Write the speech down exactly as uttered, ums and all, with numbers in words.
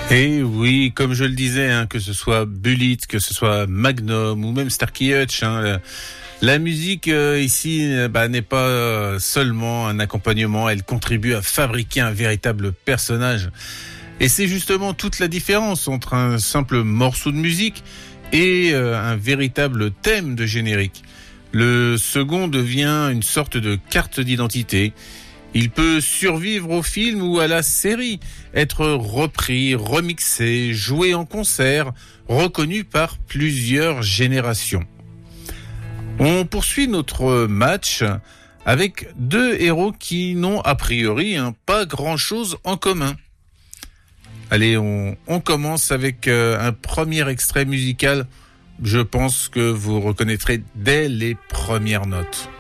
Et oui, comme je le disais, hein, que ce soit Bullitt, que ce soit Magnum ou même Starkey Hutch, hein, la, la musique euh, ici bah, n'est pas euh, seulement un accompagnement, elle contribue à fabriquer un véritable personnage. Et c'est justement toute la différence entre un simple morceau de musique et euh, un véritable thème de générique. Le second devient une sorte de carte d'identité. Il peut survivre au film ou à la série, être repris, remixé, joué en concert, reconnu par plusieurs générations. On poursuit notre match avec deux héros qui n'ont a priori hein, pas grand-chose en commun. Allez, on, on commence avec euh, un premier extrait musical. Je pense que vous reconnaîtrez dès les premières notes.